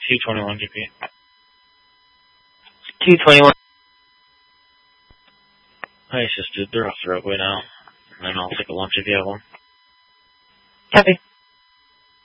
221 GP. 221. Nice, just do the rough roadway now. And then I'll take a lunch if you have one. Copy.